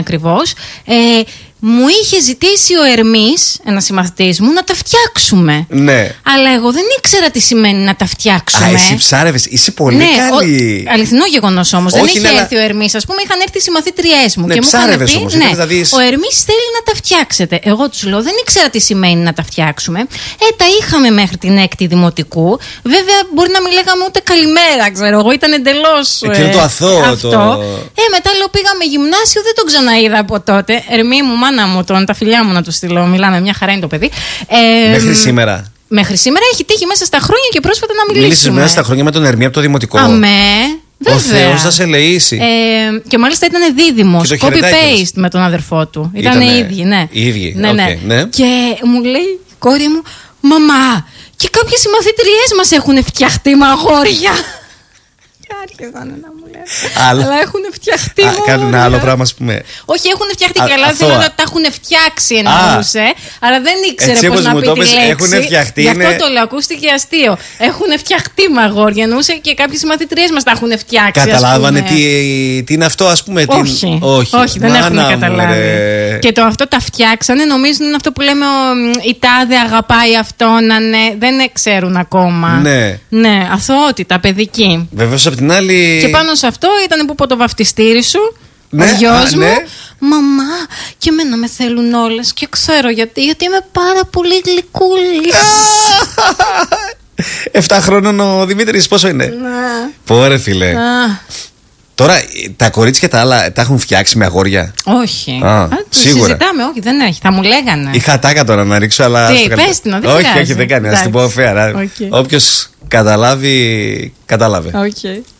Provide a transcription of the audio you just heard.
ακριβώς. Μου είχε ζητήσει ο Ερμής, ένας συμμαθητής μου, να τα φτιάξουμε. Ναι. Αλλά εγώ δεν ήξερα τι σημαίνει να τα φτιάξουμε. Εσύ ψάρευες, είσαι πολύ καλή. Αληθινό γεγονός όμως. Δεν είχε έρθει ο Ερμής, ας πούμε, είχαν έρθει οι συμμαθήτριές μου. Ναι, και μου είχαν πει, όμως, ο Ερμής θέλει να τα φτιάξετε. Εγώ τους λέω, δεν ήξερα τι σημαίνει να τα φτιάξουμε. Τα είχαμε μέχρι την 6η δημοτικού. Βέβαια, μπορεί να μην λέγαμε ούτε καλημέρα, ξέρω εγώ, ήταν εντελώς. Εκείνο το αθώο. Μετά λέω, πήγαμε γυμνάσιο, δεν τον ξαναείδα από τότε. Ερμή μου, μάνα μου, τα φιλιά μου να του στείλω. Μιλάμε, μια χαρά είναι το παιδί. Μέχρι σήμερα. Μέχρι σήμερα έχει τύχει μέσα στα χρόνια και πρόσφατα να μιλήσουμε. Μίλησες μέσα στα χρόνια με τον Ερμή από το δημοτικό. Αμέ. Βέβαια. Ο Θεός θα σε ελεήσει. Και μάλιστα ήταν δίδυμος. Copy-paste με τον αδερφό του. Ήταν οι ίδιοι, ναι. Οι ίδιοι. Ναι. Και μου λέει η κόρη μου, μαμά, και κάποιες συμμαθήτριές μας έχουν φτιαχτεί με αγόρια. Και άρχισαν να μου λένε. Αλλά έχουν φτιαχτεί. Κάνουν ένα άλλο πράγμα, ας πούμε. Όχι, έχουν φτιαχτεί και καλά. Θέλω να τα έχουν φτιάξει, εννοούσε. Αλλά δεν ήξερε πώς να πει τη λέξη. Έχουν φτιαχτεί. Γι' αυτό το λέω, ακούστηκε αστείο. Έχουν φτιαχτεί με αγόρια, εννοούσε, και κάποιες συμμαθητριές μας τα έχουν φτιάξει. Καταλάβανε τι είναι αυτό, ας πούμε. Όχι, δεν έχουν καταλάβει. Και το αυτό τα φτιάξανε, νομίζουν είναι αυτό που λέμε η τάδε αγαπάει αυτόν. Δεν ξέρουν ακόμα. Ναι, αθωότητα παιδική. Βεβαίως απ' την άλλη. Και πάνω σε αυτό ήταν που είπε το βαφτιστήρι σου, ο γιος μου. Μαμά, και εμένα με θέλουν όλες. Και ξέρω γιατί είμαι πάρα πολύ γλυκούλης. 7 χρόνων ο Δημήτρης πόσο είναι? Πόρε φίλε. Τώρα τα κορίτσια τα άλλα τα έχουν φτιάξει με αγόρια? Όχι. Σίγουρα. Συζητάμε, όχι, δεν έχει. Θα μου λέγανε. Είχα τάκα τώρα να ρίξω, αλλά. Τι, πες την, δεν όχι, δεν κάνει. Α την πω φέρα. Όποιος καταλάβει, κατάλαβε.